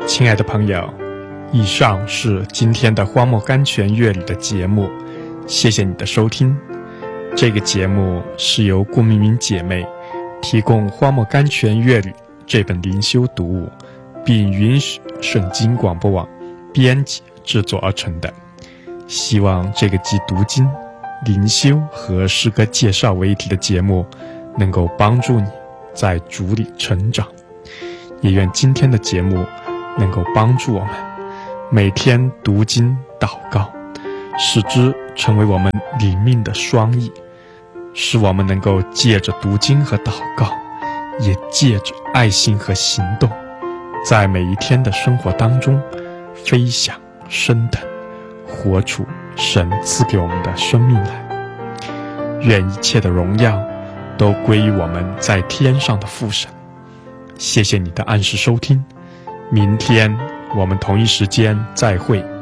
亲爱的朋友，以上是今天的荒漠甘泉乐旅的节目，谢谢你的收听。这个节目是由顾明明姐妹提供荒漠甘泉乐旅这本灵修读物，并允许圣经广播网编辑制作而成的。希望这个集读经、灵修和诗歌介绍为一体的节目能够帮助你在主里成长，也愿今天的节目能够帮助我们每天读经祷告，使之成为我们灵命的双翼，使我们能够借着读经和祷告，也借着爱心和行动，在每一天的生活当中飞翔升腾，活出神赐给我们的生命来。愿一切的荣耀都归于我们在天上的父神。谢谢你的按时收听，明天我们同一时间再会。